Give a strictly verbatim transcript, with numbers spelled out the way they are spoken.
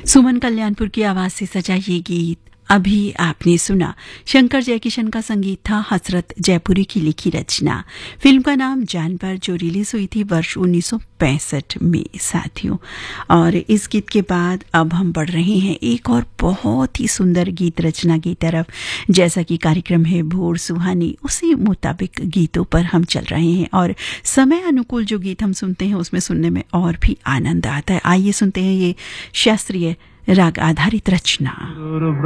सुमन कल्याणपुर की आवाज से सजा ये गीत अभी आपने सुना। शंकर जयकिशन का संगीत था, हसरत जयपुरी की लिखी रचना। फिल्म का नाम जानवर, जो रिलीज हुई थी वर्ष उन्नीस सौ पैंसठ में साथियों। और इस गीत के बाद अब हम बढ़ रहे हैं एक और बहुत ही सुंदर गीत रचना की तरफ। जैसा कि कार्यक्रम है भोर सुहानी, उसी मुताबिक गीतों पर हम चल रहे हैं और समय अनुकूल जो गीत हम सुनते हैं उसमें सुनने में और भी आनंद आता है। आइए सुनते हैं ये शास्त्रीय राग आधारित रचना।